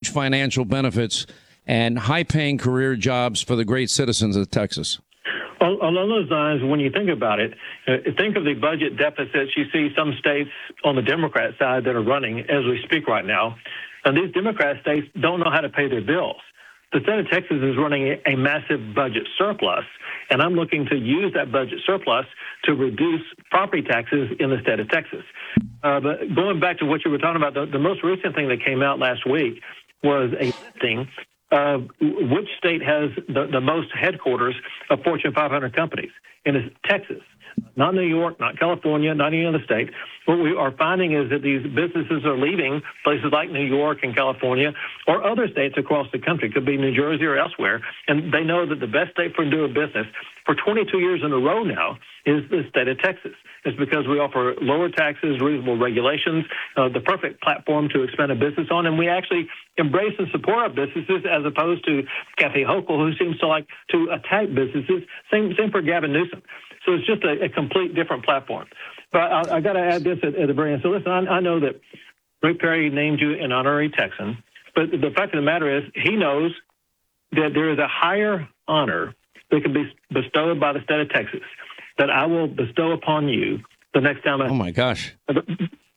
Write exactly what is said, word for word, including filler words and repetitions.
huge financial benefits and high-paying career jobs for the great citizens of Texas. Well, along those lines, when you think about it, uh, think of the budget deficits you see some states on the Democrat side that are running as we speak right now. And these Democrat states don't know how to pay their bills. The state of Texas is running a, a massive budget surplus, and I'm looking to use that budget surplus to reduce property taxes in the state of Texas. Uh, but going back to what you were talking about, the, the most recent thing that came out last week was a listing of which state has the, the most headquarters of Fortune five hundred companies, and it's Texas. Not New York, not California, not any other state. What we are finding is that these businesses are leaving places like New York and California or other states across the country. It could be New Jersey or elsewhere. And they know that the best state for doing business for twenty-two years in a row now is the state of Texas. It's because we offer lower taxes, reasonable regulations, uh, the perfect platform to expand a business on. And we actually embrace and support our businesses as opposed to Kathy Hochul, who seems to like to attack businesses. Same, same for Gavin Newsom. So it's just a, a complete different platform. But I, I got to add this at, at the very end. So listen, I, I know that Rick Perry named you an honorary Texan, but the fact of the matter is he knows that there is a higher honor that can be bestowed by the state of Texas that I will bestow upon you the next time. I, oh, my gosh.